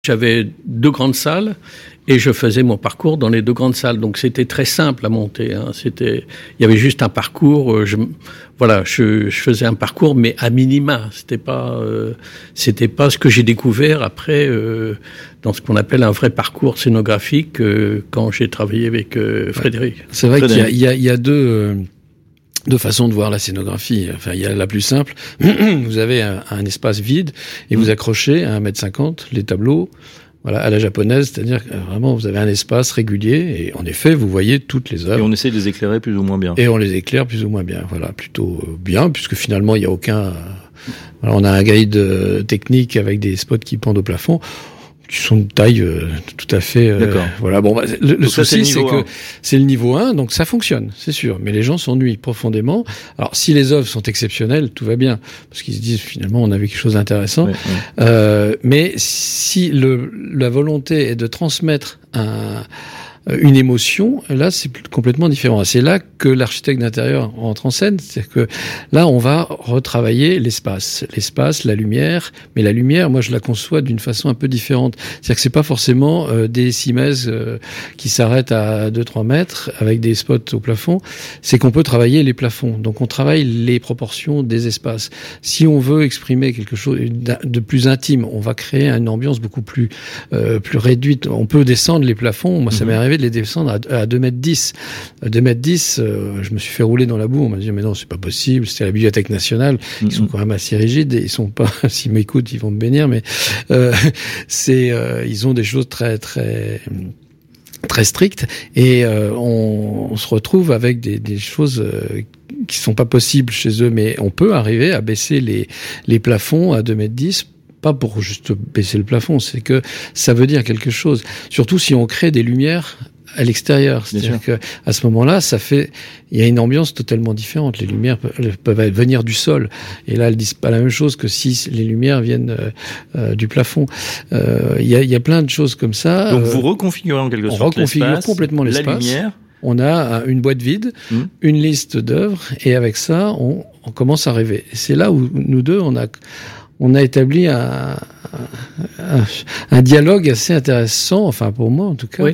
J'avais 2 grandes salles et je faisais mon parcours dans les 2 grandes salles. Donc c'était très simple à monter. Il y avait juste un parcours. Je faisais un parcours, mais à minima. C'était pas ce que j'ai découvert après dans ce qu'on appelle un vrai parcours scénographique quand j'ai travaillé avec Frédéric. C'est vrai qu'il y a deux façons de voir la scénographie. Enfin, il y a la plus simple. Vous avez un espace vide et vous accrochez à 1,50 m les tableaux, voilà, à la japonaise, c'est-à-dire que vraiment vous avez un espace régulier et en effet vous voyez toutes les œuvres. Et on essaie de les éclairer plus ou moins bien. Et on les éclaire plus ou moins bien. Voilà, plutôt bien puisque finalement il n'y a aucun. Voilà, on a un guide technique avec des spots qui pendent au plafond, qui sont de taille tout à fait. Voilà. Bon, le souci c'est que c'est le niveau 1, donc ça fonctionne, c'est sûr. Mais les gens s'ennuient profondément. Alors, si les œuvres sont exceptionnelles, tout va bien, parce qu'ils se disent finalement on a vu quelque chose d'intéressant. Ouais. Mais si la volonté est de transmettre une émotion, là c'est complètement différent. C'est là que l'architecte d'intérieur rentre en scène, c'est-à-dire que là on va retravailler l'espace, la lumière, mais la lumière, moi je la conçois d'une façon un peu différente. C'est-à-dire que c'est pas forcément des cimaises qui s'arrêtent à 2-3 mètres avec des spots au plafond, c'est qu'on peut travailler les plafonds. Donc on travaille les proportions des espaces. Si on veut exprimer quelque chose de plus intime, on va créer une ambiance beaucoup plus réduite. On peut descendre les plafonds, moi ça m'est arrivé de les descendre à 2,10 m. 2,10 m, je me suis fait rouler dans la boue. On m'a dit, mais non, c'est pas possible. C'était à la Bibliothèque nationale. Ils sont quand même assez rigides et ils sont pas, s'ils m'écoutent, ils vont me bénir, mais, ils ont des choses très, très, très strictes et, on se retrouve avec des choses, qui sont pas possibles chez eux, mais on peut arriver à baisser les plafonds à 2,10 m. Pas pour juste baisser le plafond, c'est que ça veut dire quelque chose. Surtout si on crée des lumières à l'extérieur. C'est-à-dire que à ce moment-là, il y a une ambiance totalement différente. Les lumières peuvent venir du sol. Et là, elles disent pas la même chose que si les lumières viennent du plafond. Il y a plein de choses comme ça. Donc vous reconfigurez en quelque sorte l'espace. On reconfigure complètement l'espace. La lumière. On a une boîte vide, une liste d'œuvres, et avec ça, on commence à rêver. Et c'est là où nous deux, on a établi un dialogue assez intéressant, enfin pour moi en tout cas,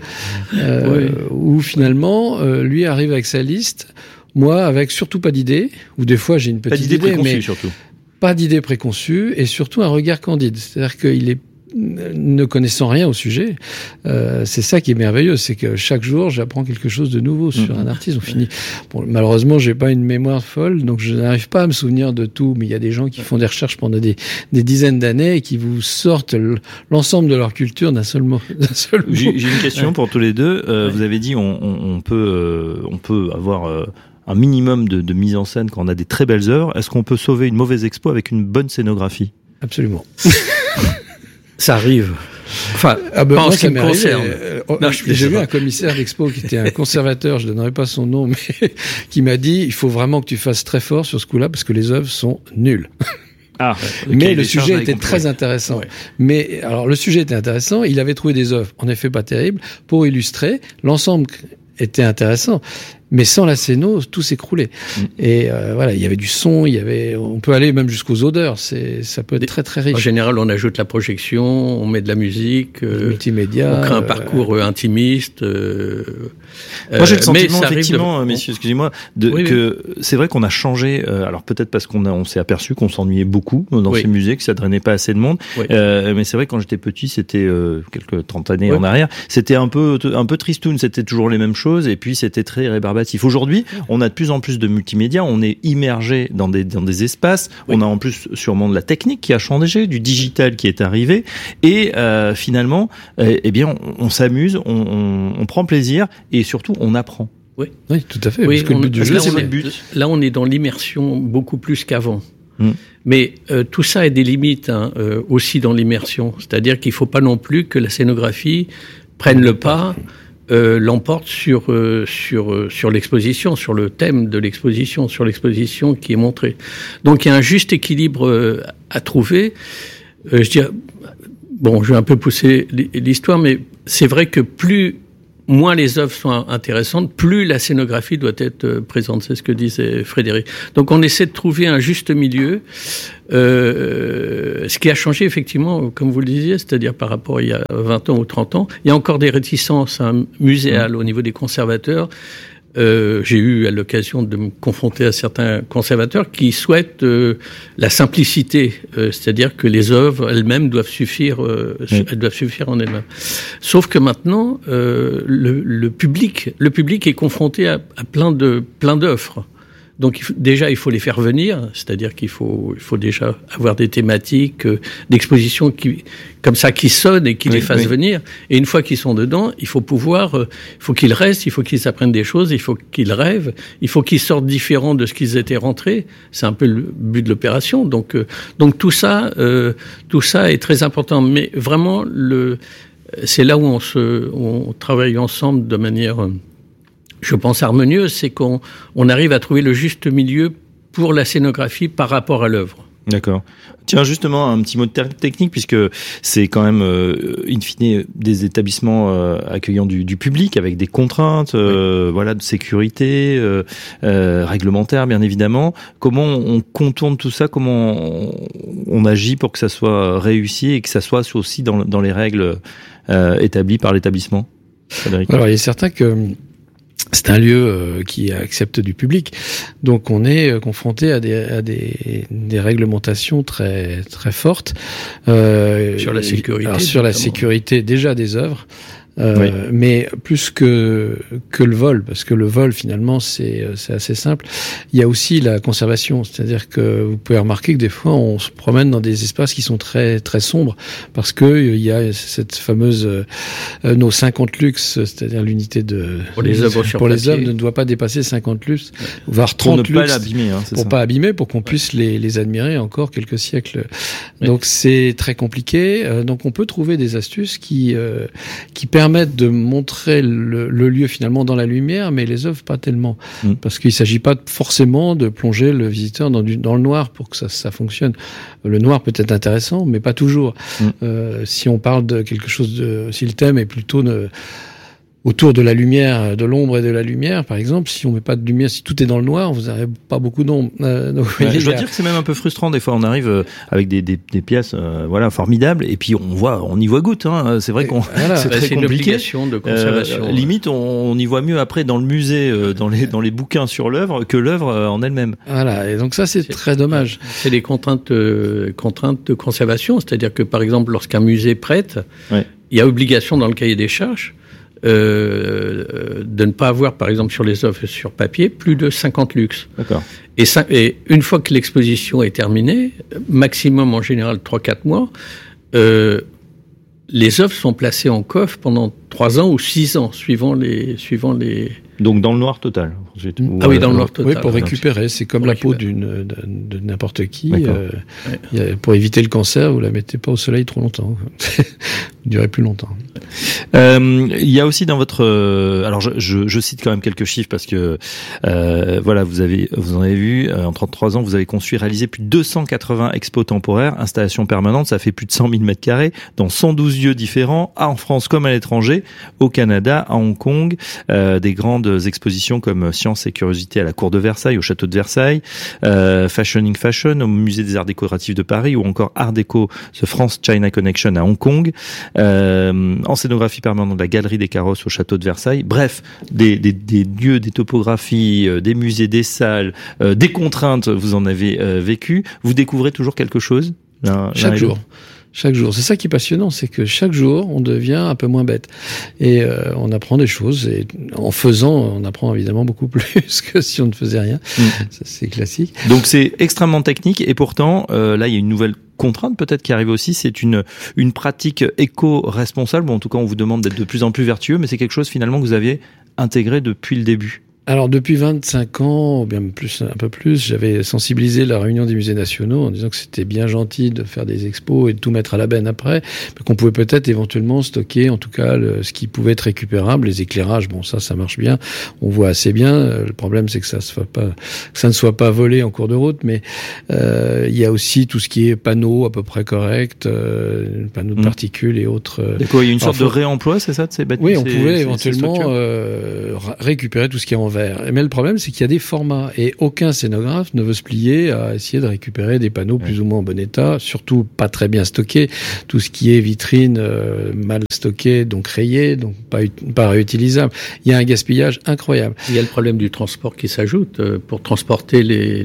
où finalement lui arrive avec sa liste, moi avec surtout pas d'idée, ou des fois j'ai une petite idée, mais surtout. Pas d'idée préconçue et surtout un regard candide, c'est-à-dire qu'il est ne connaissant rien au sujet, c'est ça qui est merveilleux, c'est que chaque jour j'apprends quelque chose de nouveau sur un artiste. Bon, malheureusement j'ai pas une mémoire folle, donc je n'arrive pas à me souvenir de tout, mais il y a des gens qui font des recherches pendant des dizaines d'années et qui vous sortent l'ensemble de leur culture d'un seul mot. J'ai une question pour tous les deux. Vous avez dit on peut avoir un minimum de mise en scène quand on a des très belles œuvres. Est-ce qu'on peut sauver une mauvaise expo avec une bonne scénographie? Absolument. Ça arrive. Enfin, pas en ce qui me concerne. J'ai vu un commissaire d'expo qui était un conservateur, je donnerai pas son nom, mais qui m'a dit, il faut vraiment que tu fasses très fort sur ce coup-là parce que les œuvres sont nulles. Ah, okay, mais le sujet était très intéressant. Ouais. Mais alors le sujet était intéressant, il avait trouvé des œuvres, en effet pas terribles, pour illustrer. L'ensemble était intéressant. Mais sans la scéno, tout s'écroulait. Et voilà, il y avait du son, on peut aller même jusqu'aux odeurs. Ça peut être très très riche. En général, on ajoute la projection, on met de la musique, multimédia, on crée un parcours intimiste. Moi, j'ai le sentiment, effectivement, messieurs, excusez-moi, que c'est vrai qu'on a changé. Alors peut-être parce qu'on s'est aperçu qu'on s'ennuyait beaucoup dans ces musées, que ça drainait pas assez de monde. Mais c'est vrai que quand j'étais petit, c'était quelques 30 années en arrière, c'était un peu tristoun. C'était toujours les mêmes choses, et puis c'était très rébarbatif. Aujourd'hui, on a de plus en plus de multimédia, on est immergé dans des espaces, on a en plus sûrement de la technique qui a changé, du digital qui est arrivé, et finalement, eh bien, on s'amuse, on prend plaisir, et surtout, on apprend. Oui, tout à fait. Parce que le but du jeu, c'est le but. Là, on est dans l'immersion beaucoup plus qu'avant. Mais tout ça a des limites aussi dans l'immersion. C'est-à-dire qu'il ne faut pas non plus que la scénographie prenne le pas, l'emporte sur l'exposition, sur le thème de l'exposition, sur l'exposition qui est montrée. Donc il y a un juste équilibre à trouver. Je dirais, bon, je vais un peu pousser l'histoire, mais c'est vrai que plus moins les œuvres sont intéressantes, plus la scénographie doit être présente. C'est ce que disait Frédéric. Donc on essaie de trouver un juste milieu. Ce qui a changé effectivement, comme vous le disiez, c'est-à-dire par rapport à il y a 20 ans ou 30 ans, il y a encore des réticences muséales au niveau des conservateurs. J'ai eu l'occasion de me confronter à certains conservateurs qui souhaitent la simplicité, c'est-à-dire que les œuvres elles-mêmes doivent suffire, elles doivent suffire en elles-mêmes. Sauf que maintenant, le public est confronté à plein d'offres. Donc déjà, il faut les faire venir, c'est-à-dire qu'il faut déjà avoir des thématiques, d'expositions comme ça qui sonnent et qui les fassent venir. Et une fois qu'ils sont dedans, il faut qu'ils restent, il faut qu'ils apprennent des choses, il faut qu'ils rêvent, il faut qu'ils sortent différents de ce qu'ils étaient rentrés. C'est un peu le but de l'opération. Donc tout ça est très important. Mais vraiment, c'est là où on travaille ensemble de manière, je pense, harmonieuse, c'est qu'on arrive à trouver le juste milieu pour la scénographie par rapport à l'œuvre. D'accord. Tiens, justement, un petit mot de technique, puisque c'est quand même, in fine, des établissements accueillant du public, avec des contraintes, voilà, de sécurité, réglementaires, bien évidemment. Comment on contourne tout ça? Comment on agit pour que ça soit réussi et que ça soit aussi dans les règles établies par l'établissement? Frédéric. Alors, il est certain que c'est un lieu qui accepte du public, donc on est confronté à des réglementations très très fortes sur la sécurité. Alors, sur la sécurité déjà des œuvres. Mais plus que le vol, parce que le vol finalement c'est assez simple. Il y a aussi la conservation, c'est-à-dire que vous pouvez remarquer que des fois on se promène dans des espaces qui sont très très sombres parce que il y a cette fameuse nos 50 lux, c'est-à-dire l'unité de pour les œuvres ne doit pas dépasser 50 lux, voire 30 lux, pour ne pas l'abîmer, pour pas abîmer, pour qu'on puisse les admirer encore quelques siècles. Donc c'est très compliqué. Donc on peut trouver des astuces qui permettent de montrer le lieu finalement dans la lumière, mais les œuvres pas tellement, parce qu'il s'agit pas forcément de plonger le visiteur dans le noir pour que ça fonctionne. Le noir peut être intéressant, mais pas toujours. Si on parle de quelque chose si le thème est plutôt autour de la lumière, de l'ombre et de la lumière, par exemple, si on met pas de lumière, si tout est dans le noir, vous n'avez pas beaucoup d'ombre. Je dois dire que c'est même un peu frustrant. Des fois, on arrive avec des pièces, voilà, formidables, et puis on y voit goutte. Hein. C'est vrai c'est très compliqué. L'obligation de conservation. Limite, on y voit mieux après dans le musée, dans les bouquins sur l'œuvre que l'œuvre en elle-même. Voilà. Et donc ça, c'est très dommage. C'est des contraintes de conservation, c'est-à-dire que par exemple, lorsqu'un musée prête, il y a obligation dans le cahier des charges. De ne pas avoir, par exemple, sur les œuvres sur papier, plus de 50 lux. D'accord. Et une fois que l'exposition est terminée, maximum en général 3-4 mois, les œuvres sont placées en coffre pendant 3 ans ou 6 ans, suivant les. Donc dans le noir total. Ah oui, dans le noir total. Oui, pour récupérer. C'est comme la peau de n'importe qui. Pour éviter le cancer, vous la mettez pas au soleil trop longtemps. Vous durez plus longtemps. Il y a aussi dans votre, alors je cite quand même quelques chiffres parce que voilà, vous en avez vu en 33 ans, vous avez conçu et réalisé plus de 280 expos temporaires, installations permanentes, ça fait plus de 100 000 mètres carrés dans 112 lieux différents, en France comme à l'étranger, au Canada, à Hong Kong, des grandes expositions comme Science et Curiosité à la Cour de Versailles, au Château de Versailles, Fashioning Fashion au Musée des Arts Décoratifs de Paris ou encore Art Déco The France China Connection à Hong Kong, en scénographie permanente de la Galerie des Carrosses au Château de Versailles. Bref, des lieux, des topographies, des musées, des salles, des contraintes, vous en avez vécu. Vous découvrez toujours quelque chose chaque jour. Chaque jour. C'est ça qui est passionnant, c'est que chaque jour, on devient un peu moins bête. Et on apprend des choses. Et en faisant, on apprend évidemment beaucoup plus que si on ne faisait rien. Ça, c'est classique. Donc, c'est extrêmement technique. Et pourtant, là, il y a une nouvelle contrainte peut-être qui arrive aussi. C'est une pratique éco-responsable. Bon, en tout cas, on vous demande d'être de plus en plus vertueux. Mais c'est quelque chose, finalement, que vous aviez intégré depuis le début. Alors depuis 25 ans, ou bien plus, un peu plus, j'avais sensibilisé la réunion des musées nationaux en disant que c'était bien gentil de faire des expos et de tout mettre à la benne après, mais qu'on pouvait peut-être éventuellement stocker, en tout cas, ce qui pouvait être récupérable, les éclairages. Bon, ça marche bien, on voit assez bien. Le problème, c'est que ça ne soit pas volé en cours de route, mais il y a aussi tout ce qui est panneaux à peu près corrects, panneaux de particules et autres. D'accord, il y a une sorte de réemploi, c'est ça, de ces bâtiments? Oui, on pouvait éventuellement récupérer tout ce qui est en verre. Mais le problème, c'est qu'il y a des formats et aucun scénographe ne veut se plier à essayer de récupérer des panneaux plus ou moins en bon état, surtout pas très bien stockés. Tout ce qui est vitrine mal stocké, donc rayé, donc pas réutilisable. Il y a un gaspillage incroyable. Il y a le problème du transport qui s'ajoute pour transporter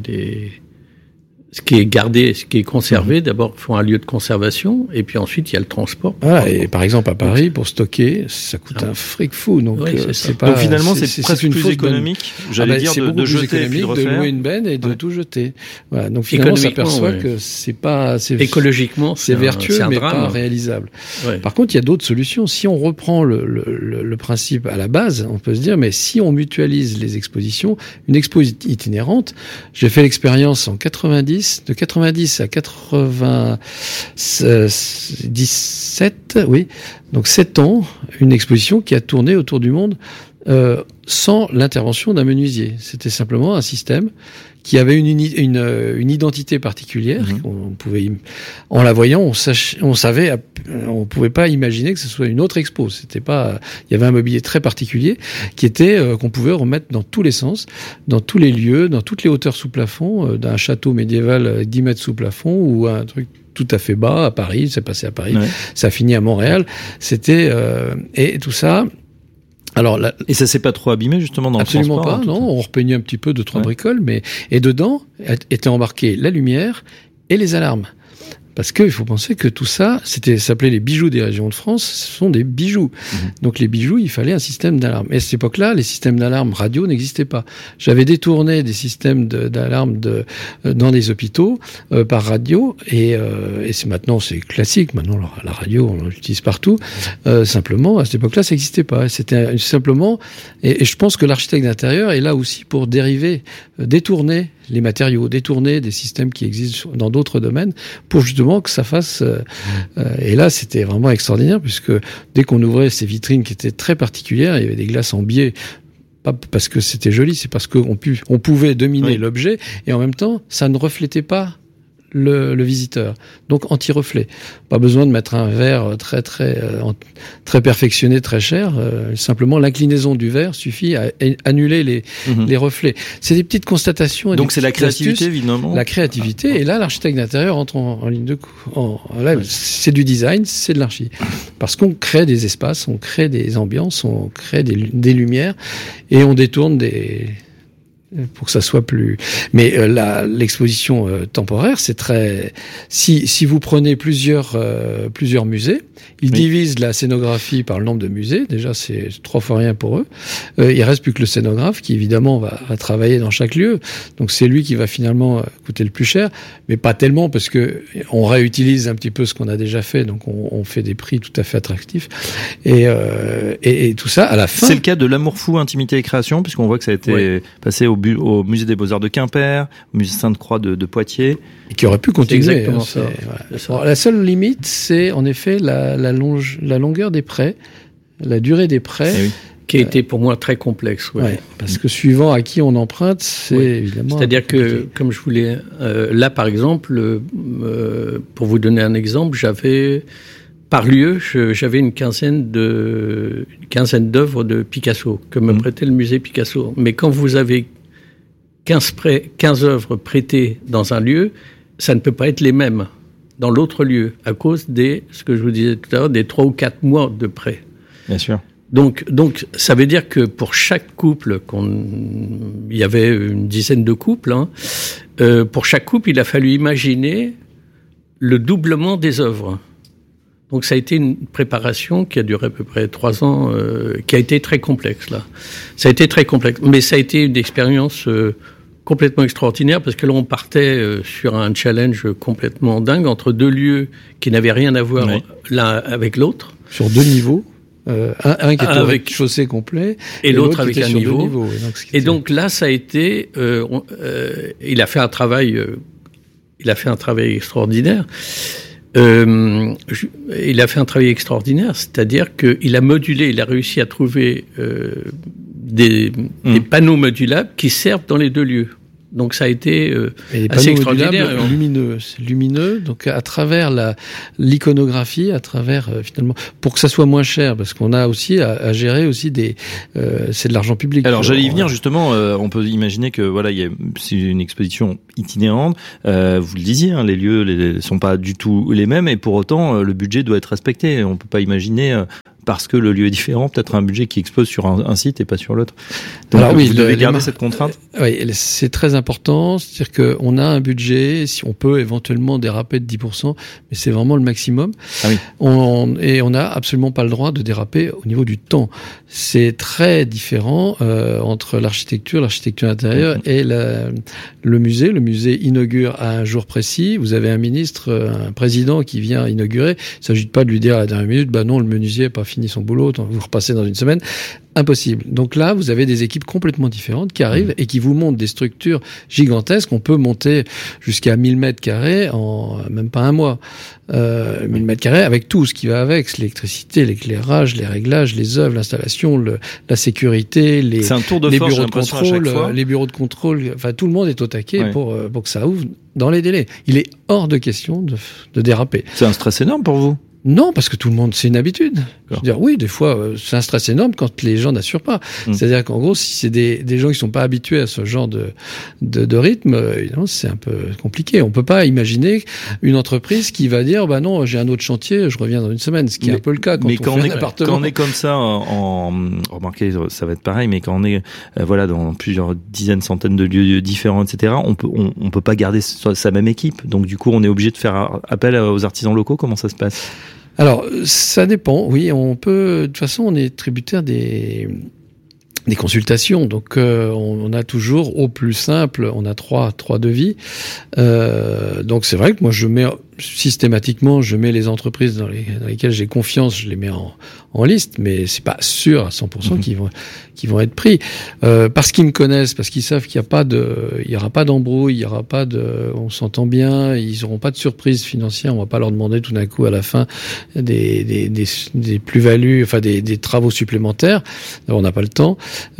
ce qui est gardé, ce qui est conservé. D'abord, il faut un lieu de conservation, et puis ensuite, il y a le transport. Voilà, et par exemple, à Paris, pour stocker, ça coûte un fric fou. Donc, c'est pas. Donc finalement, c'est presque plus économique, j'allais dire, de jeter, de louer une benne et de tout jeter. Voilà. Donc finalement, on s'aperçoit que c'est pas, écologiquement, c'est vertueux, mais pas réalisable. Ouais. Par contre, il y a d'autres solutions. Si on reprend le principe à la base, on peut se dire, mais si on mutualise les expositions, une expo itinérante, j'ai fait l'expérience en 90, de 90 à 97, oui, donc 7 ans, une exposition qui a tourné autour du monde sans l'intervention d'un menuisier. C'était simplement un système qui avait une identité particulière. On pouvait, en la voyant, on savait, on pouvait pas imaginer que ce soit une autre expo. C'était pas, il y avait un mobilier très particulier qui était qu'on pouvait remettre dans tous les sens, dans tous les lieux, dans toutes les hauteurs sous plafond, d'un château médiéval avec 10 mètres sous plafond ou un truc tout à fait bas à Paris. C'est passé à Paris, ça a fini à Montréal. C'était et tout ça. Alors et ça s'est pas trop abîmé justement dans absolument le transport? Absolument pas, non. On repeignait un petit peu 2-3 bricoles, mais et dedans étaient embarquées la lumière et les alarmes. Parce que il faut penser que tout ça, s'appelait les bijoux des régions de France, ce sont des bijoux. Donc les bijoux, il fallait un système d'alarme. Et à cette époque-là, les systèmes d'alarme radio n'existaient pas. J'avais détourné des systèmes d'alarme dans des hôpitaux par radio, et maintenant c'est classique. Maintenant la radio, on l'utilise partout. Simplement, à cette époque-là, ça n'existait pas. C'était simplement, et je pense que l'architecte d'intérieur est là aussi pour détourner les matériaux, détourner des systèmes qui existent dans d'autres domaines pour justement que ça fasse... et là, c'était vraiment extraordinaire puisque dès qu'on ouvrait ces vitrines qui étaient très particulières, il y avait des glaces en biais, pas parce que c'était joli, c'est parce qu'on pouvait dominer l'objet et en même temps, ça ne reflétait pas le visiteur. Donc anti-reflet. Pas besoin de mettre un verre très perfectionné, très cher. Simplement l'inclinaison du verre suffit à annuler les reflets. C'est des petites constatations. Donc c'est la créativité évidemment. La créativité. Et là, l'architecte d'intérieur entre en ligne de c'est du design, c'est de l'archi. Parce qu'on crée des espaces, on crée des ambiances, on crée des lumières et on détourne pour que ça soit plus. Mais l'exposition temporaire, c'est très. Si vous prenez plusieurs musées, ils divisent la scénographie par le nombre de musées. Déjà, c'est 3 fois rien pour eux. Il reste plus que le scénographe qui évidemment va travailler dans chaque lieu. Donc c'est lui qui va finalement coûter le plus cher, mais pas tellement parce que on réutilise un petit peu ce qu'on a déjà fait. Donc on fait des prix tout à fait attractifs. Et tout ça à la fin. C'est le cas de L'Amour fou, intimité et création, puisqu'on voit que ça a été passé au musée des Beaux-Arts de Quimper, au musée Sainte-Croix de Poitiers. Et qui aurait pu continuer. C'est exactement ça. Alors, la seule limite, c'est en effet la longueur des prêts, la durée des prêts. Qui a été pour moi très complexe. Parce que suivant à qui on emprunte, c'est évidemment. C'est-à-dire que, comme je voulais. Là, par exemple, pour vous donner un exemple, par lieu, j'avais une quinzaine d'œuvres de Picasso que me prêtait le musée Picasso. Mais quand vous avez 15 œuvres prêtées dans un lieu, ça ne peut pas être les mêmes dans l'autre lieu à cause ce que je vous disais tout à l'heure, des 3 ou 4 mois de prêt. Bien sûr. Donc, ça veut dire que pour chaque couple, il y avait une dizaine de couples, pour chaque couple, il a fallu imaginer le doublement des œuvres. Donc ça a été une préparation qui a duré à peu près 3 ans, qui a été très complexe là. Ça a été très complexe, mais ça a été une expérience complètement extraordinaire parce que là on partait sur un challenge complètement dingue entre 2 lieux qui n'avaient rien à voir l'un avec l'autre. Sur 2 niveaux. Un qui était au rez-de-chaussée complet et l'autre avec un niveau. Donc là, ça a été, il a fait un travail extraordinaire. Il a fait un travail extraordinaire, c'est-à-dire qu'il a modulé, il a réussi à trouver des panneaux modulables qui servent dans les deux lieux. Donc ça a été assez extraordinaire. Lumineux, donc à travers l'iconographie, à travers finalement, pour que ça soit moins cher, parce qu'on a aussi à gérer aussi c'est de l'argent public. Alors j'allais y venir justement. On peut imaginer que voilà, c'est une exposition itinérante. Vous le disiez, les lieux sont pas du tout les mêmes, et pour autant le budget doit être respecté. On peut pas imaginer. Parce que le lieu est différent, peut-être un budget qui expose sur un site et pas sur l'autre. Donc, alors oui, vous devez garder cette contrainte. Oui, c'est très important. C'est-à-dire qu'on a un budget, si on peut éventuellement déraper de 10%, mais c'est vraiment le maximum. Ah oui. On n'a absolument pas le droit de déraper au niveau du temps. C'est très différent entre l'architecture intérieure et le musée. Le musée inaugure à un jour précis. Vous avez un ministre, un président qui vient inaugurer. Il ne s'agit pas de lui dire à la dernière minute, non, le menuisier n'a pas fini son boulot, vous repassez dans une semaine. Impossible. Donc là, vous avez des équipes complètement différentes qui arrivent et qui vous montrent des structures gigantesques. On peut monter jusqu'à 1000 mètres carrés en même pas un mois. 1000 mètres carrés avec tout ce qui va avec, l'électricité, l'éclairage, les réglages, les œuvres, l'installation, la sécurité, les bureaux de contrôle, enfin tout le monde est au taquet pour que ça ouvre dans les délais. Il est hors de question de déraper. C'est un stress énorme pour vous? Non, parce que tout le monde, c'est une habitude. Je veux dire, oui, des fois, c'est un stress énorme quand les gens n'assurent pas. C'est-à-dire qu'en gros, si c'est des gens qui sont pas habitués à ce genre de rythme, évidemment, c'est un peu compliqué. On peut pas imaginer une entreprise qui va dire, non, j'ai un autre chantier, je reviens dans une semaine, ce qui est un peu le cas quand on fait un appartement. Quand on est comme ça, remarquez, ça va être pareil, mais quand on est, dans plusieurs dizaines, centaines de lieux différents, etc., on peut pas garder sa même équipe. Donc, du coup, on est obligé de faire appel aux artisans locaux. Comment ça se passe? Alors, ça dépend. Oui, on peut. De toute façon, on est tributaire des consultations. Donc, on a toujours, au plus simple, on a trois devis. Donc, c'est vrai que moi, systématiquement, je mets les entreprises dans lesquelles j'ai confiance, je les mets en liste, mais c'est pas sûr à 100% qu'ils vont être pris. Parce qu'ils me connaissent, parce qu'ils savent qu'il y aura pas d'embrouille, on s'entend bien, ils auront pas de surprise financière, on va pas leur demander tout d'un coup à la fin des plus-values, enfin des travaux supplémentaires. On n'a pas le temps.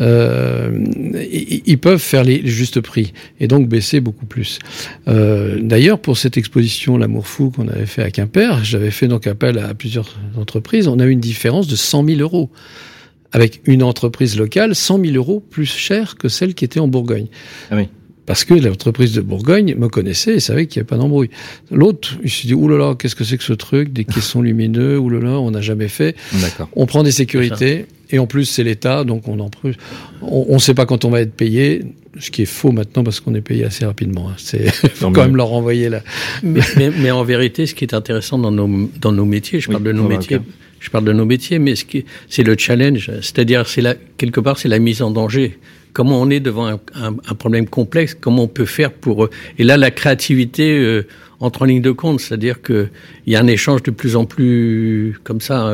Ils peuvent faire les justes prix et donc baisser beaucoup plus. D'ailleurs, pour cette exposition L'Amour Fou qu'on avait fait à Quimper, j'avais fait donc appel à plusieurs entreprises. On a eu une différence de 100 000 euros. Avec une entreprise locale, 100 000 euros plus cher que celle qui était en Bourgogne. Ah oui. Parce que l'entreprise de Bourgogne me connaissait et savait qu'il n'y avait pas d'embrouille. L'autre, il s'est dit, oulala, qu'est-ce que c'est que ce truc, des caissons lumineux, oulala, on n'a jamais fait. D'accord. On prend des sécurités, et en plus c'est l'État, donc on sait pas quand on va être payé, ce qui est faux maintenant parce qu'on est payé assez rapidement. Faut quand même leur renvoyer là. Mais en vérité, ce qui est intéressant dans nos métiers, je parle de nos métiers, mais c'est le challenge, c'est-à-dire quelque part c'est la mise en danger. Comment on est devant un problème complexe, comment on peut faire pour... Et là, la créativité entre en ligne de compte, c'est-à-dire qu'il y a un échange de plus en plus comme ça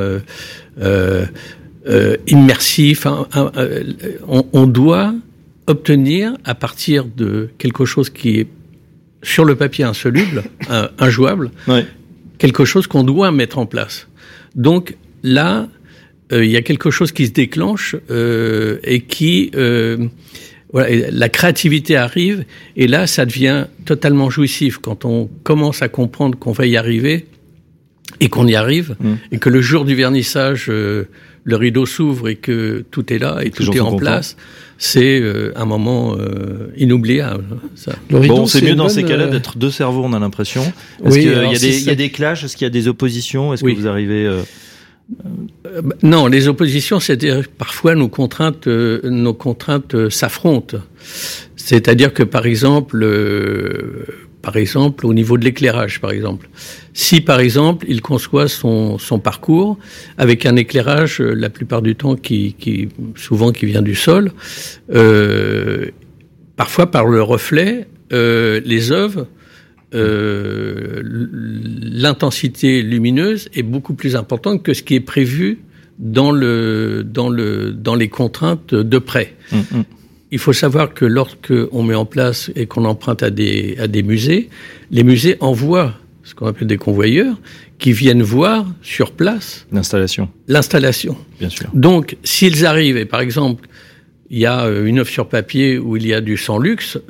immersif. On doit obtenir à partir de quelque chose qui est sur le papier insoluble, injouable, quelque chose qu'on doit mettre en place. Donc là... il y a quelque chose qui se déclenche et qui la créativité arrive et là ça devient totalement jouissif quand on commence à comprendre qu'on va y arriver et qu'on y arrive et que le jour du vernissage le rideau s'ouvre et que tout est là et tout est en place. C'est un moment inoubliable. Ça. Bon, c'est mieux dans ces cas-là d'être deux cerveaux, on a l'impression. Est-ce qu'il y a des clashs, est-ce qu'il y a des oppositions, est-ce que vous arrivez non, les oppositions, c'est-à-dire parfois nos contraintes s'affrontent. C'est-à-dire que par exemple, au niveau de l'éclairage, par exemple, si par exemple il conçoit son parcours avec un éclairage, la plupart du temps qui vient du sol, parfois par le reflet, les œuvres. L'intensité lumineuse est beaucoup plus importante que ce qui est prévu dans les contraintes de prêt. Il faut savoir que lorsque on met en place et qu'on emprunte à des musées, les musées envoient ce qu'on appelle des convoyeurs qui viennent voir sur place l'installation. Bien sûr. Donc, s'ils arrivent et par exemple il y a une œuvre sur papier où il y a du sans luxe,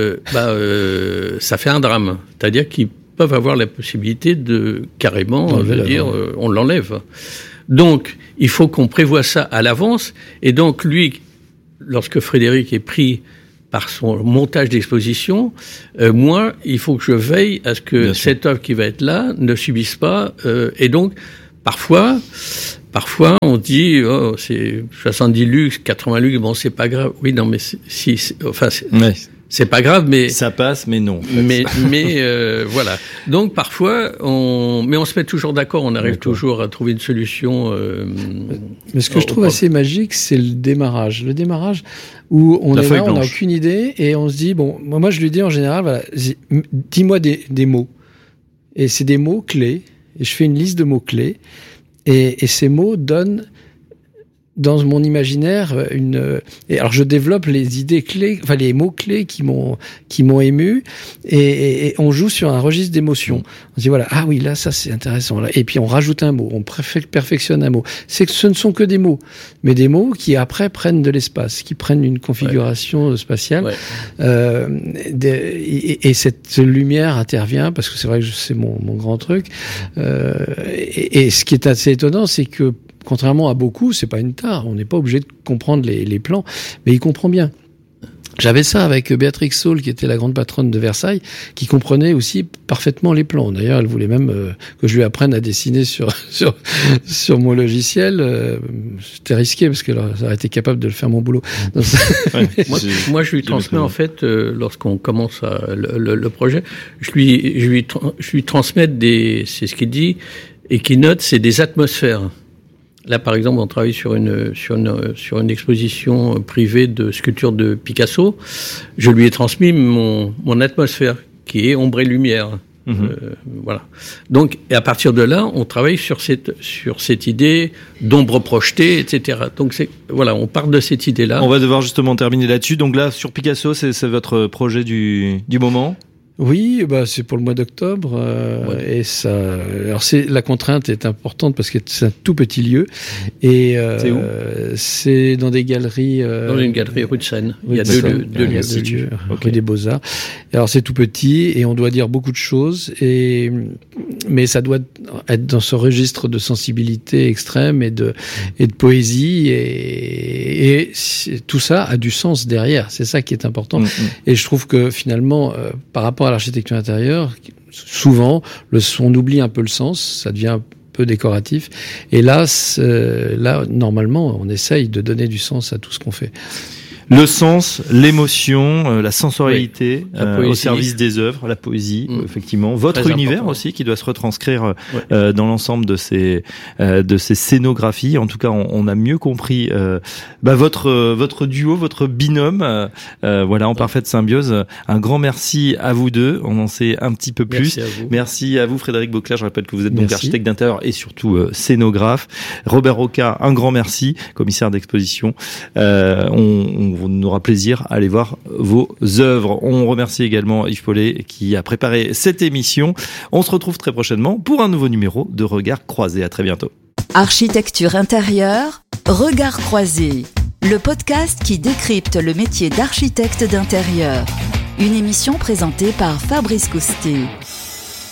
ça fait un drame. C'est-à-dire qu'ils peuvent avoir la possibilité de carrément on l'enlève. Donc, il faut qu'on prévoie ça à l'avance. Et donc, lui, lorsque Frédéric est pris par son montage d'exposition, moi, il faut que je veille à ce que cette œuvre qui va être là ne subisse pas. Et donc, parfois, on dit, c'est 70 luxe, 80 luxe, bon, c'est pas grave. Oui, non, mais c'est pas grave, mais ça passe, mais non. En fait. Mais voilà. Donc parfois, on se met toujours d'accord, on arrive toujours à trouver une solution. Mais ce que je trouve assez magique, c'est le démarrage. Le démarrage où on est là, on n'a aucune idée et on se dit moi je lui dis en général, voilà, dis-moi des mots. Et c'est des mots clés. Et je fais une liste de mots clés. Et ces mots donnent dans mon imaginaire alors je développe les idées clés, enfin les mots clés qui m'ont ému et on joue sur un registre d'émotions. On se dit voilà, ah oui, là ça c'est intéressant là. Et puis on rajoute un mot, on perfectionne un mot. C'est que ce ne sont que des mots, mais des mots qui après prennent de l'espace, qui prennent une configuration spatiale. Et cette lumière intervient parce que c'est vrai que c'est mon grand truc. Et ce qui est assez étonnant, c'est que contrairement à beaucoup, c'est pas une tare. On n'est pas obligé de comprendre les plans, mais il comprend bien. J'avais ça avec Béatrix Saul, qui était la grande patronne de Versailles, qui comprenait aussi parfaitement les plans. D'ailleurs, elle voulait même que je lui apprenne à dessiner sur mon logiciel. C'était risqué parce qu'elle aurait été capable de le faire mon boulot. Donc, moi, je lui transmets en fait, lorsqu'on commence le projet, je lui transmets c'est ce qu'il dit et qu'il note, c'est des atmosphères. Là, par exemple, on travaille sur une exposition privée de sculptures de Picasso. Je lui ai transmis mon atmosphère, qui est ombre et lumière. Voilà. Donc, et à partir de là, on travaille sur cette idée d'ombre projetée, etc. Donc, on part de cette idée-là. On va devoir justement terminer là-dessus. Donc là, sur Picasso, c'est votre projet du moment ? Oui, c'est pour le mois d'octobre et ça. Alors la contrainte est importante parce que c'est un tout petit lieu et c'est où ? C'est dans des galeries. Dans une galerie rue de Seine. Il y a deux lieux. Rue des Beaux-Arts. Alors c'est tout petit et on doit dire beaucoup de choses mais ça doit être dans ce registre de sensibilité extrême et de poésie et tout ça a du sens derrière. C'est ça qui est important. Et je trouve que finalement par rapport à l'architecture intérieure, souvent, on oublie un peu le sens, ça devient un peu décoratif. Et là, normalement, on essaye de donner du sens à tout ce qu'on fait. Le sens, l'émotion, la sensorialité au service des œuvres, la poésie, effectivement. Votre très univers important. aussi qui doit se retranscrire dans l'ensemble de ces scénographies. En tout cas, on a mieux compris votre duo, votre binôme. En parfaite symbiose. Un grand merci à vous deux. On en sait un petit peu plus. Merci à vous, Frédéric Bauclair. Je rappelle que vous êtes donc architecte d'intérieur et surtout scénographe. Robert Roca, un grand merci, commissaire d'exposition. On aura plaisir à aller voir vos œuvres. On remercie également Yves Paulet qui a préparé cette émission. On se retrouve très prochainement pour un nouveau numéro de Regards Croisés. À très bientôt. Architecture intérieure, Regards Croisés, le podcast qui décrypte le métier d'architecte d'intérieur. Une émission présentée par Fabrice Coustet.